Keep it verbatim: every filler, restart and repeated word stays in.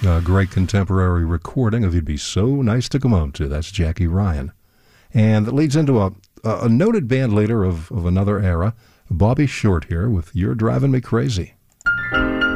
A great contemporary recording of You'd Be So Nice to Come Home To. That's Jackie Ryan. And that leads into a, a noted band leader of, of another era, Bobby Short here with You're Driving Me Crazy.